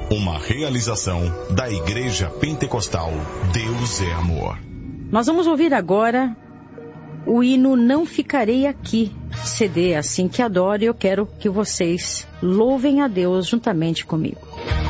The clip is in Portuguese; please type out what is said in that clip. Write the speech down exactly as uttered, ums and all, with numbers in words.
Uma realização da Igreja Pentecostal Deus é Amor. Nós vamos ouvir agora o hino Não Ficarei Aqui, C D Assim Que Adoro, e eu quero que vocês louvem a Deus juntamente comigo.